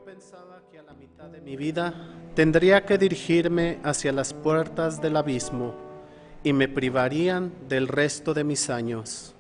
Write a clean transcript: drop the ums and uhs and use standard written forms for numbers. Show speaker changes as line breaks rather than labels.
pensaba que a la mitad de mi vida tendría que dirigirme hacia las puertas del abismo y me privarían del resto de mis años.